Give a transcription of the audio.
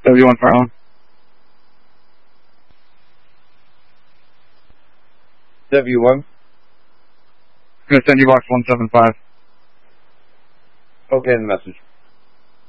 W1 Farland. W1. I'm going to send you box 175. Okay, the message.